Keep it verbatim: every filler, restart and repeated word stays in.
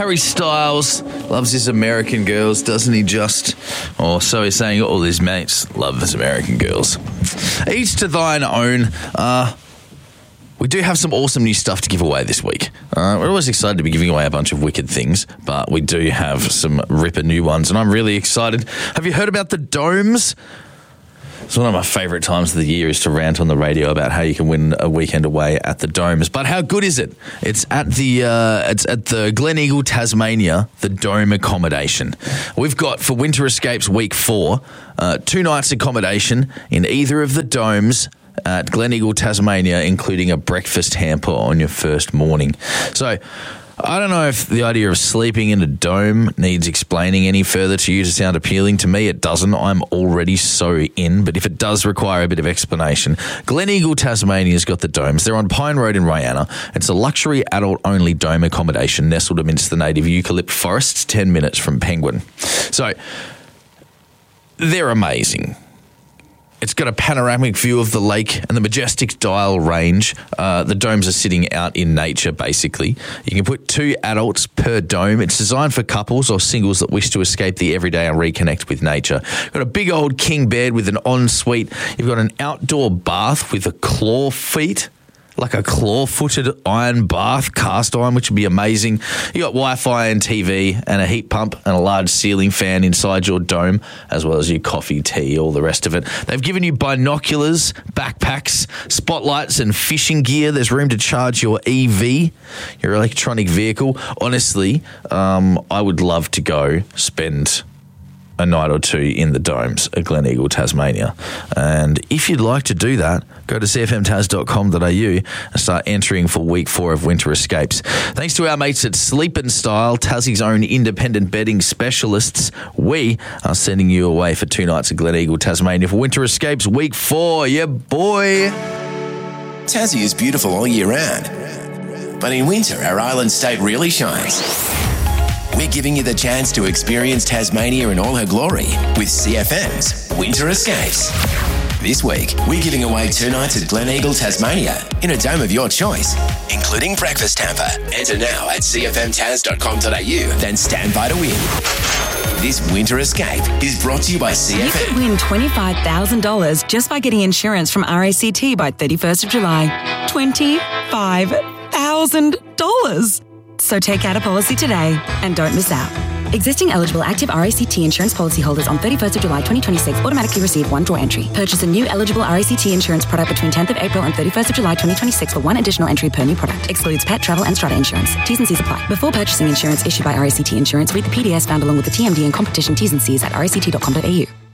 Harry Styles loves his American girls, doesn't he just? Or so he's saying all his mates love his American girls. Each to thine own. Uh, we do have some awesome new stuff to give away this week. Uh, we're always excited to be giving away a bunch of wicked things, but we do have some ripper new ones, and I'm really excited. Have you heard about the domes? It's one of my favourite times of the year is to rant on the radio about how you can win a weekend away at the Domes. But how good is it? It's at the uh, it's at the Gleneagle, Tasmania, the Dome accommodation. We've got for Winter Escapes week four, uh, two nights accommodation in either of the Domes at Gleneagle, Tasmania, including a breakfast hamper on your first morning. So I don't know if the idea of sleeping in a dome needs explaining any further to you to sound appealing. To me, it doesn't. I'm already so in, but if it does require a bit of explanation, Gleneagle, Tasmania's got the domes. They're on Pine Road in Rihanna. It's a luxury adult-only dome accommodation nestled amidst the native eucalypt forests, ten minutes from Penguin. So they're amazing. It's got a panoramic view of the lake and the majestic Dial Range. Uh, the domes are sitting out in nature, basically. You can put two adults per dome. It's designed for couples or singles that wish to escape the everyday and reconnect with nature. You've got a big old king bed with an ensuite. You've got an outdoor bath with a claw feet, like a claw-footed iron bath, cast iron, which would be amazing. You got Wi-Fi and T V and a heat pump and a large ceiling fan inside your dome, as well as your coffee, tea, all the rest of it. They've given you binoculars, backpacks, spotlights and fishing gear. There's room to charge your E V, your electronic vehicle. Honestly, um, I would love to go spend a night or two in the domes at Gleneagle, Tasmania. And if you'd like to do that, go to c f m tas dot com dot a u and start entering for week four of Winter Escapes. Thanks to our mates at Sleep and Style, Tassie's own independent bedding specialists, we are sending you away for two nights at Gleneagle, Tasmania for Winter Escapes week four. Yeah, boy. Tassie is beautiful all year round, but in winter, our island state really shines. We're giving you the chance to experience Tasmania in all her glory with C F M's Winter Escapes. This week, we're giving away two nights at Gleneagle, Tasmania in a dome of your choice, including breakfast hamper. Enter now at c f m tas dot com dot a u, then stand by to win. This Winter Escape is brought to you by C F M. You could win twenty-five thousand dollars just by getting insurance from R A C T by thirty-first of July. twenty-five thousand dollars. So take out a policy today and don't miss out. Existing eligible active R A C T insurance policyholders on thirty-first of July twenty twenty-six automatically receive one draw entry. Purchase a new eligible R A C T insurance product between tenth of April and thirty-first of July twenty twenty-six for one additional entry per new product. Excludes pet, travel and strata insurance. T's and C's apply. Before purchasing insurance issued by R A C T Insurance, read the P D S found along with the T M D and competition T's and C's at r a c t dot com dot a u.